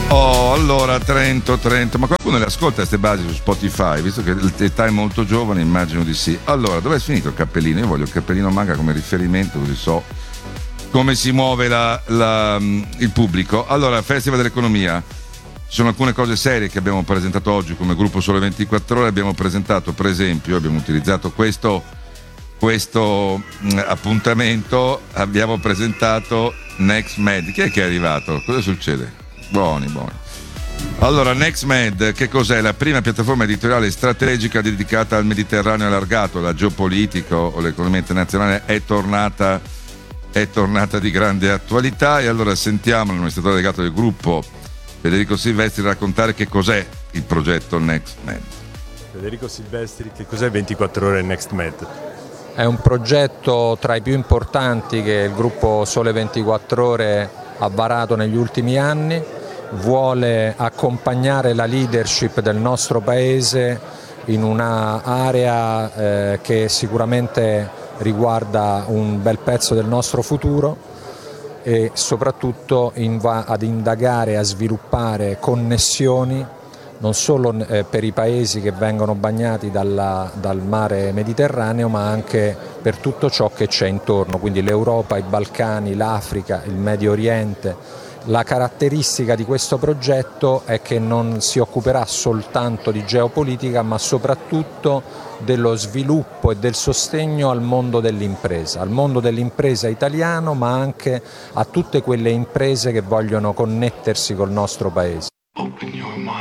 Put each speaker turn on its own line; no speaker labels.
Oh, allora Trento, ma qualcuno le ascolta queste basi su Spotify, visto che l'età è molto giovane, immagino di sì. Allora, dov'è finito il cappellino? Io voglio il cappellino Manga come riferimento, così so come si muove il pubblico. Allora, Festival dell'Economia. Ci sono alcune cose serie che abbiamo presentato oggi come gruppo Sole 24 Ore. Abbiamo presentato, per esempio, abbiamo utilizzato questo appuntamento, abbiamo presentato NextMed. Chi è che è arrivato? Cosa succede? Buoni. Allora, NextMed, che cos'è? La prima piattaforma editoriale strategica dedicata al Mediterraneo allargato. La geopolitica o l'economia internazionale è tornata di grande attualità. E allora sentiamo l'amministratore delegato del gruppo, Federico Silvestri, raccontare che cos'è il progetto NextMed.
Federico Silvestri, che cos'è 24 Ore NextMed?
È un progetto tra i più importanti che il gruppo Sole 24 Ore ha varato negli ultimi anni. Vuole accompagnare la leadership del nostro paese in un'area che sicuramente riguarda un bel pezzo del nostro futuro e soprattutto ad indagare e a sviluppare connessioni non solo per i paesi che vengono bagnati dal mare Mediterraneo, ma anche per tutto ciò che c'è intorno, quindi l'Europa, i Balcani, l'Africa, il Medio Oriente. La caratteristica di questo progetto è che non si occuperà soltanto di geopolitica, ma soprattutto dello sviluppo e del sostegno al mondo dell'impresa italiano, ma anche a tutte quelle imprese che vogliono connettersi col nostro paese.